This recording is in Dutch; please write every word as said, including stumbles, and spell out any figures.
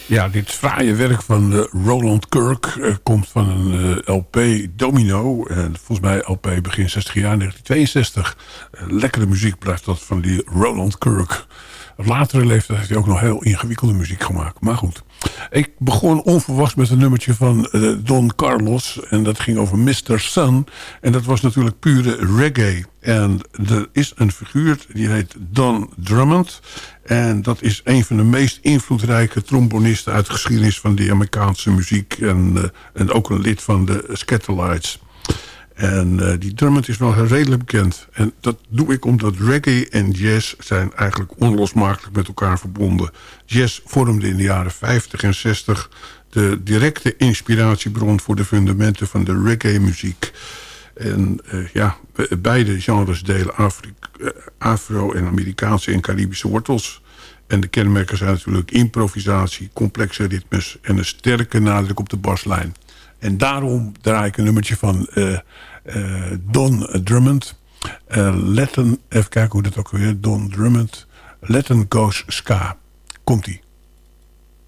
Ja, dit fraaie werk van uh, Roland Kirk uh, komt van een uh, L P Domino. En volgens mij L P begin zestig jaar, negentien tweeënzestig. Uh, lekkere muziek blijft dat van die Roland Kirk. Op latere leeftijd heeft hij ook nog heel ingewikkelde muziek gemaakt. Maar goed. Ik begon onverwachts met een nummertje van uh, Don Carlos. En dat ging over mister Sun. En dat was natuurlijk pure reggae. En er is een figuur, die heet Don Drummond. En dat is een van de meest invloedrijke trombonisten uit de geschiedenis van de Amerikaanse muziek. En, uh, en ook een lid van de Scatterlights. En uh, die Drummond is wel redelijk bekend. En dat doe ik omdat reggae en jazz zijn eigenlijk onlosmakelijk met elkaar verbonden. Jazz vormde in de jaren vijftig en zestig de directe inspiratiebron voor de fundamenten van de reggae-muziek. En uh, ja, beide genres delen Afri- uh, Afro- en Amerikaanse en Caribische wortels. En de kenmerken zijn natuurlijk improvisatie, complexe ritmes en een sterke nadruk op de baslijn. En daarom draai ik een nummertje van uh, uh, Don Drummond. Uh, Latin, even kijken hoe dat ook weer. Don Drummond. Latin Goes Ska. Komt-ie.